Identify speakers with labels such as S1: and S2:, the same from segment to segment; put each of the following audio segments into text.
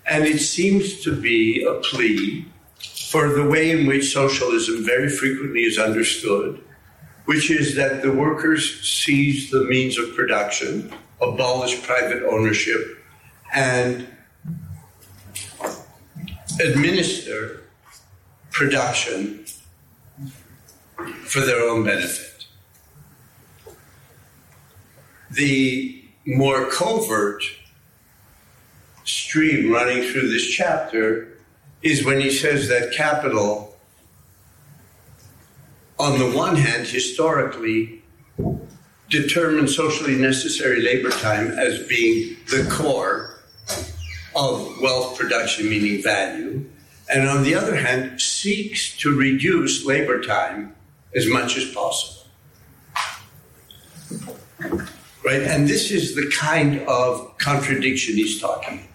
S1: And it seems to be a plea for the way in which socialism very frequently is understood, which is that the workers seize the means of production, abolish private ownership, and administer production for their own benefit. The more covert stream running through this chapter is when he says that capital, on the one hand, historically determines socially necessary labor time as being the core of wealth production, meaning value, and on the other hand, seeks to reduce labor time as much as possible. Right? And this is the kind of contradiction he's talking about.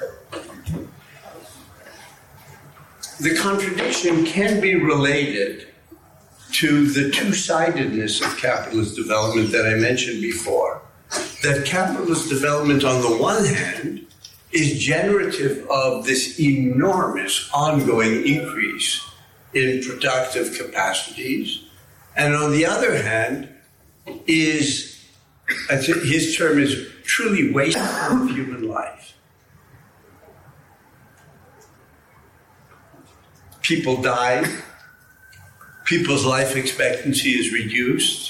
S1: The contradiction can be related to the two-sidedness of capitalist development that I mentioned before. That capitalist development, on the one hand, is generative of this enormous ongoing increase in productive capacities, and on the other hand, is, his term is, truly wasteful of human life. People die, people's life expectancy is reduced,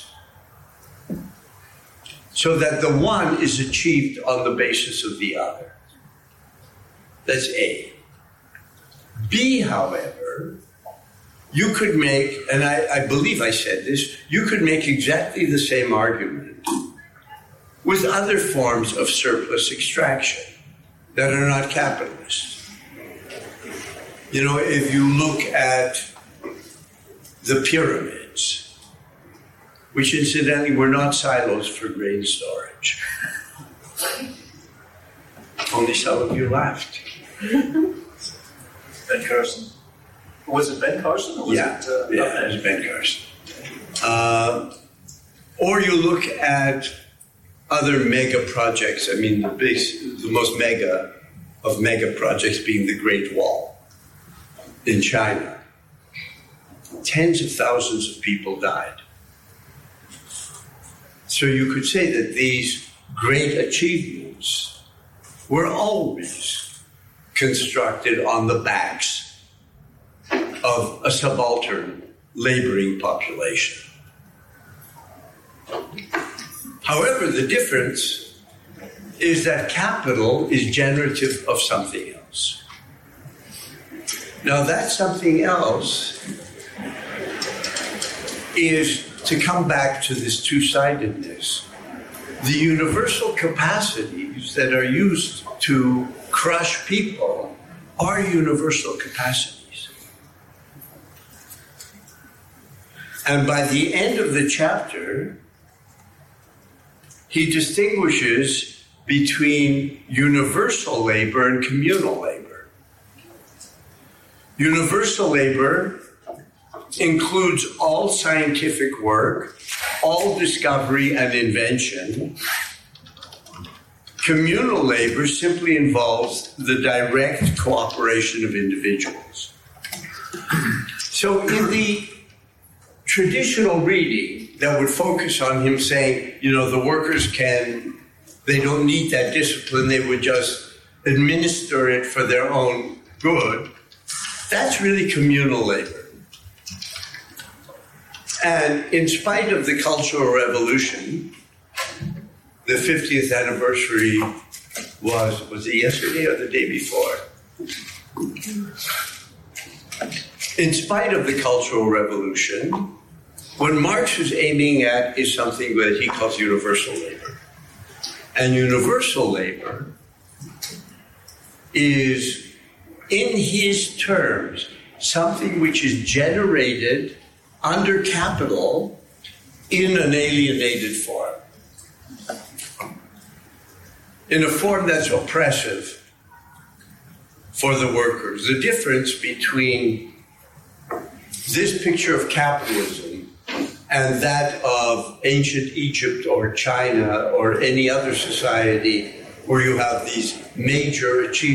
S1: so that the one is achieved on the basis of the other. That's A. B, however, you could make, and I believe I said this, you could make exactly the same argument with other forms of surplus extraction that are not capitalist. You know, if you look at the pyramids, which incidentally were not silos for grain storage. Only some of you laughed.
S2: Ben Carson. Was it Ben Carson? Or was
S1: it was Ben Carson. Or you look at other mega projects. I mean, the most mega of mega projects being the Great Wall in China. Tens of thousands of people died. So you could say that these great achievements were always constructed on the backs of a subaltern laboring population. However, the difference is that capital is generative of something else. Now, that something else is, to come back to this two-sidedness, the universal capacities that are used to crush people are universal capacities. And by the end of the chapter, he distinguishes between universal labor and communal labor. Universal labor includes all scientific work, all discovery and invention. Communal labor simply involves the direct cooperation of individuals. So in the traditional reading that would focus on him saying, you know, the workers they don't need that discipline, they would just administer it for their own good, that's really communal labor. And in spite of the Cultural Revolution, the 50th anniversary was it yesterday or the day before? In spite of the Cultural Revolution, what Marx is aiming at is something that he calls universal labor. And universal labor is, in his terms, something which is generated under capital in an alienated form. In a form that's oppressive for the workers. The difference between this picture of capitalism and that of ancient Egypt or China or any other society where you have these major achievements